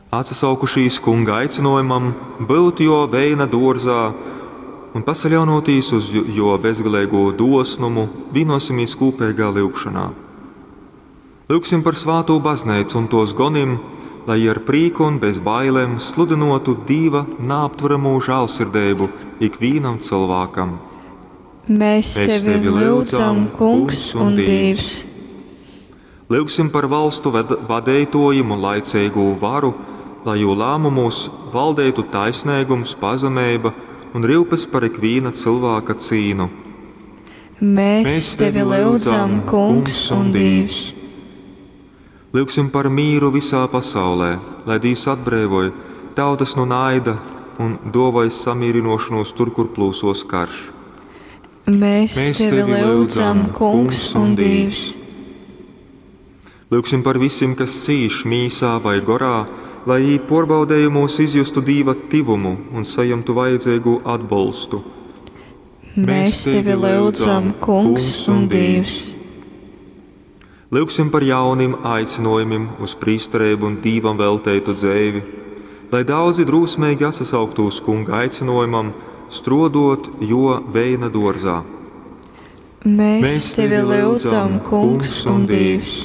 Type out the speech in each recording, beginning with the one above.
Atsasaukušīs kunga aicinājumam būt jo veina dārzā un pasaļaunotīs uz jo bezgalīgo dosnumu, vienosimies kopīgā lūgšanā. Lūgsim par svāto baznīcu un tos gonim, lai ar prīku un bez bailēm sludinotu Dieva neaptveramū žēlsirdību ikvienam cilvēkam. Mēs tevi lūdzam, Kungs un Dievs. Lūgsim par valstu vadītājiem un laicīgu varu, lai jū lēmumos valdētu taisnīgums, pazemība un rūpes par ikviena cilvēka cīnu. Mēs tevi lūdzam, Kungs un Dievs. Lūgsim par mīru visā pasaulē, lai Dievs atbrīvoja tautas no naida un dāvājas samierinošanos tur, kur plūsos karš. Mēs tevi lūdzam, Kungs un Dievs. Lūgsim par visiem, kas cīš mīsā vai gorā, lai viņi porbaudējumos izjustu Dieva tivumu un saņemtu vajadzīgu atbalstu. Mēs tevi lūdzam, Kungs un Dievs. Lūgsim par jauniem aicinājumiem uz prīsterību un Dievam veltētu dzīvi, lai daudzi drūsmīgi atsasauktos kunga aicinājumam, strodot jo veina dārzā. Mēs tevi lūdzam, Kungs un Dievs.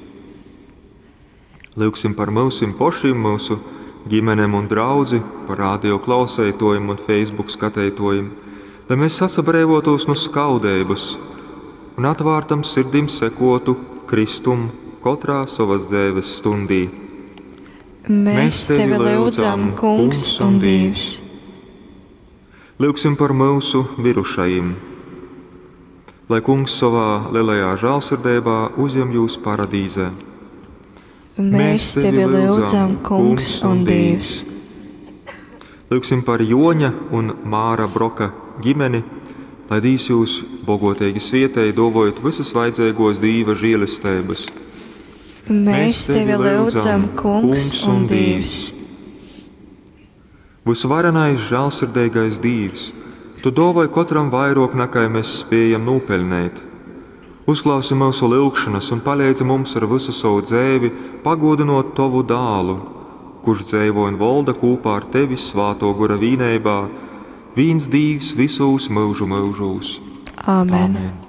Lūgsim par mūsim pašiem, mūsu ģimenēm un draudzi, par radio klausētojiem un Facebook skatētojiem, lai mēs sasabrēvotos no skaudības un atvārtam sirdim sekotu Kristum katrā savas dzīves stundī. Mēs tevi lūdzam, Kungs un Dievs. Lūgsim par mūsu mirušajiem, lai Kungs savā lielajā žēlsirdībā uzņem jūs paradīzē. Mēs tevi lūdzam, Kungs un Dievs. Lūgsim par Joņa un Māra Broka ģimeni, lai Dievs jūs bogotīgi svietēji dāvājot visus vajadzīgos Dieva žēlistības. Mēs tevi lūdzam, Kungs un Dievs. Visvarenais žēlsirdīgais Dievs, tu dāvāji katram vairāk nekā mēs spējam nopelnīt. Uzklausi mūsu lūgšanas un palīdzi mums ar visu savu dzīvi pagodinot tavu dālu, kurš dzīvo un valda kopā ar tevi svāto gura vīnībā, viens Dievs visos mūžu mūžos. Amen.